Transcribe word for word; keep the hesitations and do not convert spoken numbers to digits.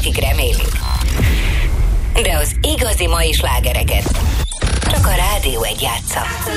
akik remélik. De az igazi mai slágereket csak a Rádió egy játsza.